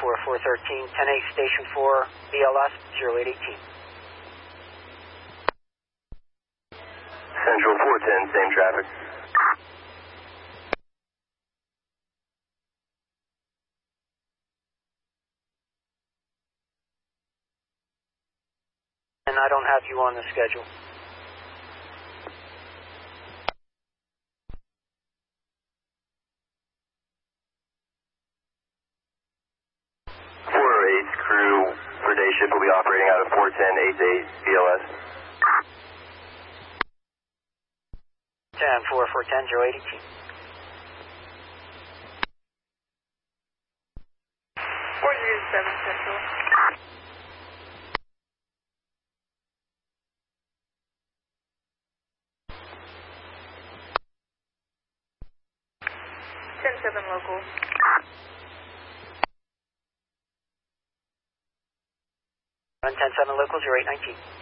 413, 10-8, Station 4, BLS 0818. Central 410, same traffic. And I don't have you on the schedule. Crew for day shift will be operating out of 410, 8 BLS. 10, 410, 0818. 407 Central. Seven local. 110-7 local, 0819.